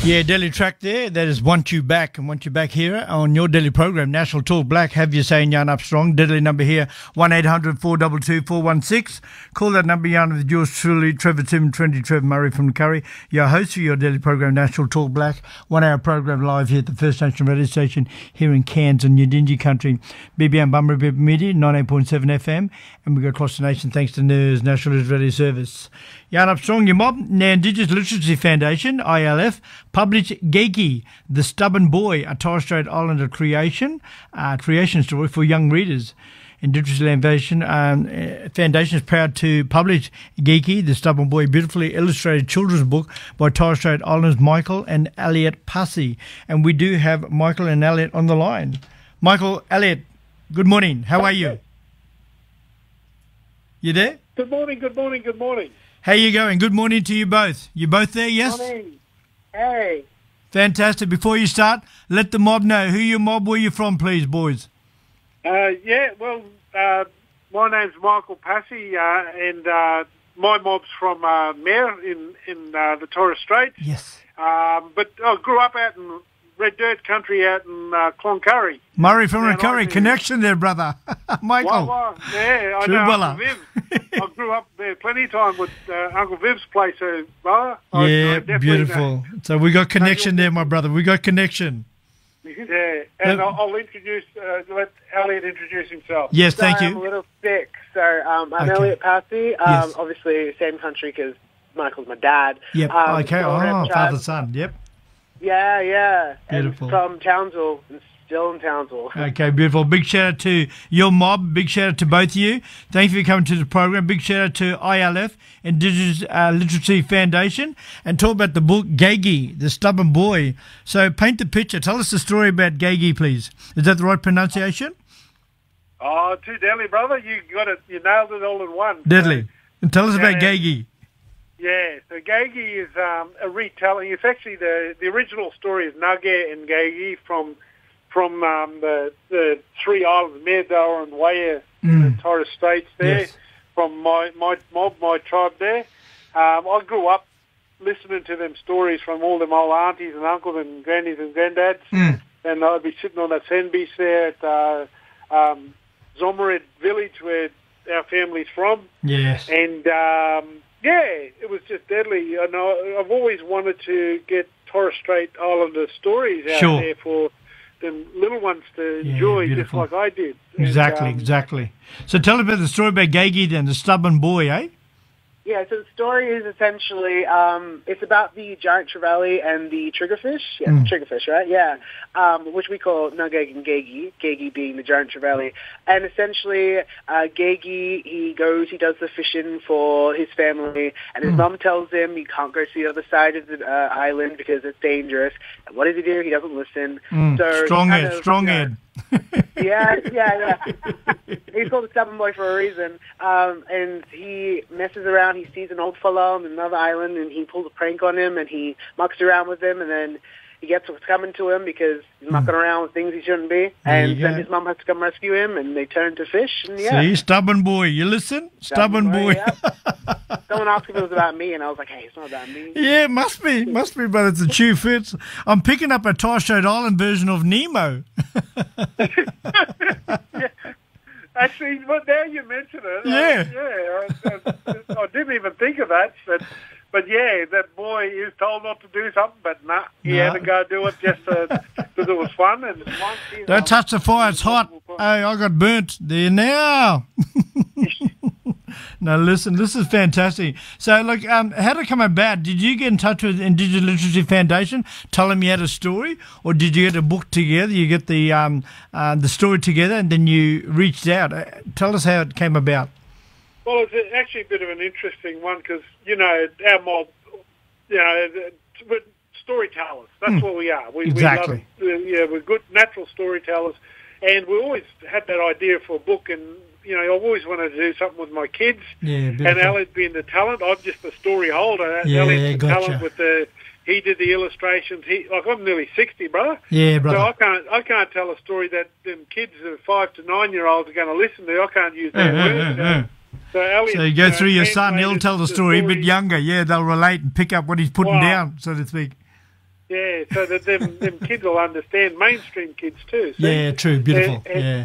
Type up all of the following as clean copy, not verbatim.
Yeah, daily track there. That is Want You Back and Want You Back here on your daily program, National Talk Black. Have you saying Yarn Up Strong. Deadly number here, 1-800-422-416. Call that number, Yarn, with yours truly, Trevor Tim, Trendy Trevor Murray from Curry, your host for your daily program, National Talk Black. 1 hour program live here at the First Nation radio station here in Cairns and Yidinji country. BBM Bummer Media, 98.7 FM. And we go across the nation thanks to NERS, National News Radio Service. Yarn Up Strong, your mob. Now, Indigenous Literacy Foundation, ILF, published Geiki, The Stubborn Boy, a Torres Strait Islander creation story for young readers. Indigenous Foundation is proud to publish Geiki, The Stubborn Boy, beautifully illustrated children's book by Torres Strait Islanders Michael and Elliot Passy. And we do have Michael and Elliot on the line. Michael, Elliot, good morning. How are you? You there? Good morning, good morning, good morning. How you going? Good morning to you both. You both there, yes? Morning. Hey. Fantastic. Before you start, let the mob know who your mob, where you from, please, boys. My name's Michael Passy, and my mob's from Mare in the Torres Strait. Yes. But I grew up out in Red Dirt country out in Cloncurry. Murray from Curry, connection there, brother. Michael. Yeah, I know Uncle Viv. I grew up there plenty of time with Uncle Viv's place, brother. Yeah, beautiful. So we got connection there, my brother. We got connection. Yeah, and I'll introduce, let Elliot introduce himself. Yes, thank you. I'm a little sick, so I'm Elliot Passy. Yes. Obviously, same country because Michael's my dad. Yep, okay. Father, son, yep. Yeah. Beautiful. And from Townsville, and still in Townsville. Okay, beautiful. Big shout out to your mob. Big shout out to both of you. Thank you for coming to the program. Big shout out to ILF, Indigenous Literacy Foundation, and talk about the book Geiki, The Stubborn Boy. So paint the picture. Tell us the story about Geiki, please. Is that the right pronunciation? Oh, too deadly, brother. You got it. You nailed it all in one. Deadly. And tell us about Geiki. Yeah, so Geiki is a retelling. It's actually the original story is Nugget and Geiki from the three islands, Meredora and Waya, in the Torres Straits there, yes. from my mob, my tribe there. I grew up listening to them stories from all them old aunties and uncles and grannies and granddads, and I'd be sitting on that sand beach there at Zomared village where our family's from. Yes. And it was just deadly. I know I've always wanted to get Torres Strait Islander stories out there for the little ones to enjoy, beautiful. just like I did. Exactly. So tell us about the story about Geiki then, the stubborn boy, eh? Yeah, so the story is essentially, it's about the giant trevally and the triggerfish. Yeah, triggerfish, right? Yeah. Which we call Nugget and Geiki, Geiki being the giant trevally. And essentially, Geiki, he does the fishing for his family, and his mum tells him he can't go to the other side of the island because it's dangerous. And what does he do? He doesn't listen. So strong head. Yeah. He's called the stubborn boy for a reason. And he messes around. He sees an old fellow on another island, and he pulls a prank on him, and he mucks around with him, and then he gets what's coming to him because he's mucking around with things he shouldn't be. And then his mum has to come rescue him, and they turn to fish. And See, stubborn boy. You listen? Stubborn boy. Yeah. Someone asked if it was about me, and I was like, hey, it's not about me. Yeah, must be, but it's a true fit. I'm picking up a Torres Strait Island version of Nemo. Actually, now you mention it, I didn't even think of that, but yeah, that boy is told not to do something, but he had to go do it just because it was fun. And don't touch the fire, it's hot. Hey, I got burnt there now. No, listen, this is fantastic. So, look, how did it come about? Did you get in touch with Indigenous Literacy Foundation, tell them you had a story, or did you get a book together, you get the story together, and then you reached out? Tell us how it came about. Well, it's actually a bit of an interesting one because, our mob, we're storytellers. That's what we are. Exactly. We're good natural storytellers, and we always had that idea for a book, and I've always wanted to do something with my kids. Yeah, and Elliot being the talent, I'm just the story holder. Elliot's the talent with he did the illustrations. I'm nearly 60, brother. Yeah, brother. So I can't tell a story that them kids of 5 to 9 year olds are going to listen to. I can't use that word. So Elliot, you go through your son, he'll tell the story a bit younger. Yeah, they'll relate and pick up what he's putting down, so to speak. Yeah, so that them kids will understand, mainstream kids too. So, yeah, true, beautiful.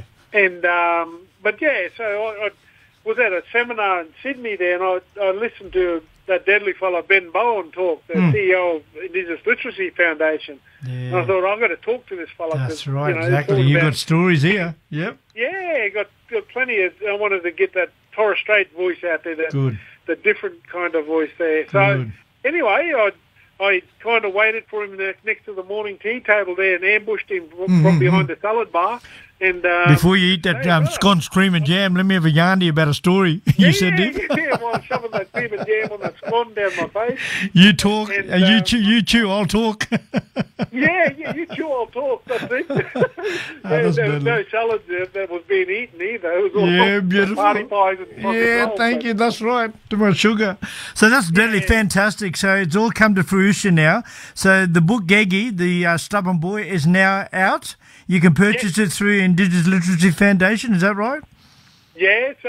But yeah, so I was at a seminar in Sydney there, and I listened to that deadly fellow Ben Bowen talk, the CEO of Indigenous Literacy Foundation. Yeah. And I thought, I've got to talk to this fellow. That's right, exactly. You've got stories here. Yep. Yeah, got plenty of. I wanted to get that Torres Strait voice out there, the different kind of voice there. So anyway, I kind of waited for him next to the morning tea table there and ambushed him from behind the salad bar. And before you eat that scones, cream and jam, let me have a yarn to you about a story. You said it. Yeah, well, shoving that cream and jam on that scone down my face. You talk, and, you chew, I'll talk. yeah, you chew, I'll talk. That's it. There was no salad that was being eaten either. It was all beautiful. Party pies and rolls, thank you. That's right. Too much sugar. So that's really fantastic. So it's all come to fruition now. So the book Gegi, the Stubborn Boy, is now out. You can purchase it through Indigenous Literacy Foundation, is that right? Yeah, so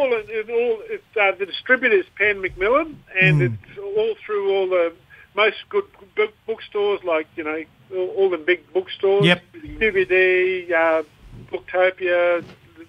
the distributor is Pan Macmillan, and it's all through all the most good bookstores, like, all the big bookstores. Yep. DVD, Booktopia,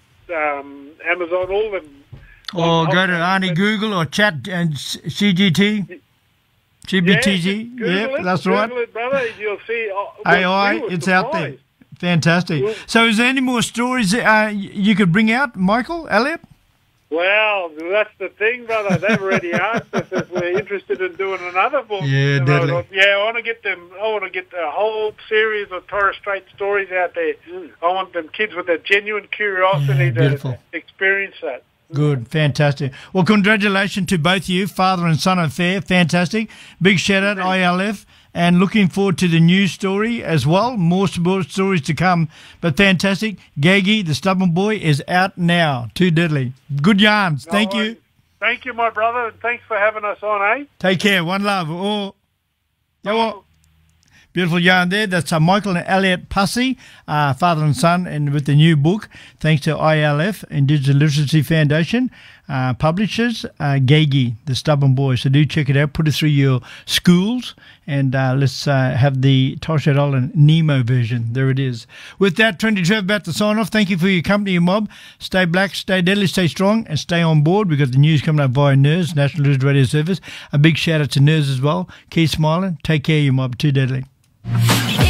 Amazon, all of them. Or go to Arnie Google or chat and CGT. GBTG. Yeah, that's right. Google it, brother. You'll see. AI, it's out there. Fantastic. So is there any more stories you could bring out, Michael Elliott? Well, that's the thing, brother. They've already asked us if we're interested in doing another book. Yeah, deadly. I want to get them. I want to get the whole series of Torres Strait stories out there. I want them kids with a genuine curiosity to experience that. Good, fantastic. Well, congratulations to both of you, father and son affair. Fantastic. Big shout out ILF. And looking forward to the news story as well. More stories to come. But fantastic. Gegi, the Stubborn Boy, is out now. Too deadly. Good yarns. Thank you. Thank you, my brother. And thanks for having us on, eh? Take care. One love. Beautiful yarn there. That's Michael and Elliott Pussy, father and son, and with the new book, thanks to ILF, Indigenous Literacy Foundation, publishers, Gegi, the Stubborn Boy. So do check it out. Put it through your schools, and let's have the Torres Strait Island Nemo version. There it is. With that, 2012 about to sign off. Thank you for your company, mob. Stay black, stay deadly, stay strong, and stay on board. We've got the news coming up via NIRS, National News Radio Service. A big shout out to NIRS as well. Keep smiling. Take care, you mob. Too deadly.